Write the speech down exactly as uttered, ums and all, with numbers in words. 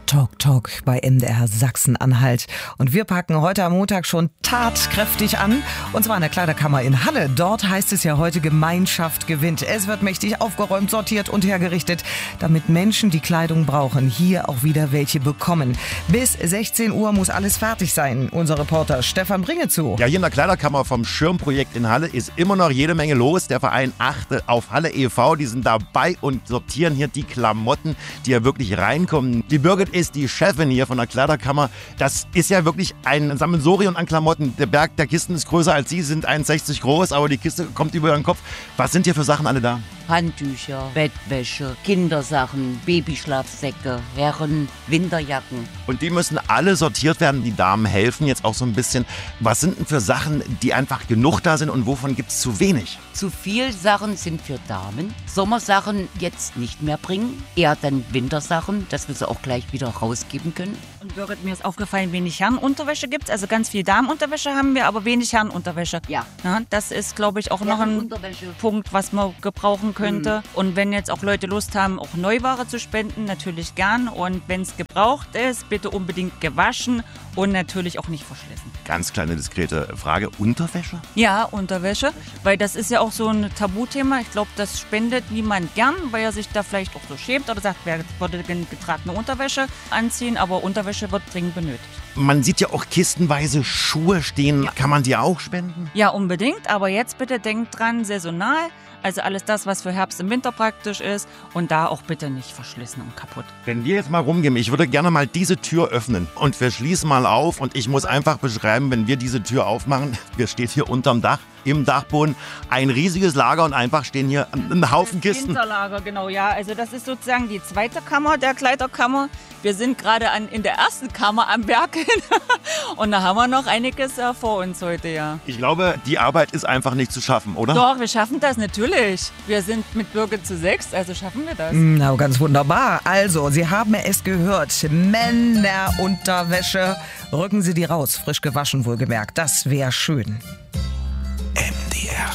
Talk Talk bei M D R Sachsen-Anhalt. Und wir packen heute am Montag schon tatkräftig an. Und zwar in der Kleiderkammer in Halle. Dort heißt es ja heute, Gemeinschaft gewinnt. Es wird mächtig aufgeräumt, sortiert und hergerichtet, damit Menschen, die Kleidung brauchen, hier auch wieder welche bekommen. Bis sechzehn Uhr muss alles fertig sein. Unser Reporter Stefan Bringezu. Ja, hier in der Kleiderkammer vom Schirmprojekt in Halle ist immer noch jede Menge los. Der Verein Achte auf Halle e V, die sind dabei und sortieren hier die Klamotten, die ja wirklich reinkommen. Die Birgit ist die Chefin hier von der Kleiderkammer. Das ist ja wirklich ein Sammelsurium an Klamotten. Der Berg der Kisten ist größer als Sie, sind eins Komma sechzig groß, aber die Kiste kommt über Ihren Kopf. Was sind hier für Sachen alle da? Handtücher, Bettwäsche, Kindersachen, Babyschlafsäcke, Herren, Winterjacken. Und die müssen alle sortiert werden. Die Damen helfen jetzt auch so ein bisschen. Was sind denn für Sachen, die einfach genug da sind und wovon gibt es zu wenig? Zu viel Sachen sind für Damen. Sommersachen jetzt nicht mehr bringen. Eher dann Wintersachen, dass wir sie auch gleich wieder rausgeben können. Und Birgit, mir ist aufgefallen, wenig Herrenunterwäsche gibt es. Also ganz viel Damenunterwäsche haben wir, aber wenig Herrenunterwäsche. Ja. Ja, das ist, glaube ich, auch noch ein Punkt, was man gebrauchen könnte. Mhm. Und wenn jetzt auch Leute Lust haben, auch Neuware zu spenden, natürlich gern. Und wenn es gebraucht ist, bitte unbedingt gewaschen und natürlich auch nicht verschlissen. Ganz kleine diskrete Frage. Unterwäsche? Ja, Unterwäsche, weil das ist ja auch so ein Tabuthema. Ich glaube, das spendet niemand gern, weil er sich da vielleicht auch so schämt oder sagt, wer würde getragene Unterwäsche anziehen, aber Unterwäsche wird dringend benötigt. Man sieht ja auch kistenweise Schuhe stehen. Ja. Kann man die auch spenden? Ja, unbedingt, aber jetzt bitte denkt dran, saisonal. Also alles das, was für Herbst und Winter praktisch ist und da auch bitte nicht verschlissen und kaputt. Wenn wir jetzt mal rumgehen, ich würde gerne mal diese Tür öffnen und wir schließen mal auf und ich muss einfach beschreiben, wenn wir diese Tür aufmachen, wir stehen hier unterm Dach, im Dachboden, ein riesiges Lager und einfach stehen hier ein Haufen Kisten. Winterlager, genau, ja. Also das ist sozusagen die zweite Kammer der Kleiderkammer. Wir sind gerade an, in der ersten Kammer am Werk und da haben wir noch einiges äh, vor uns heute, ja. Ich glaube, die Arbeit ist einfach nicht zu schaffen, oder? Doch, wir schaffen das natürlich. Wir sind mit Birgit zu sechs, also schaffen wir das. Na, ganz wunderbar. Also, Sie haben es gehört. Männerunterwäsche. Rücken Sie die raus, frisch gewaschen wohlgemerkt. Das wäre schön.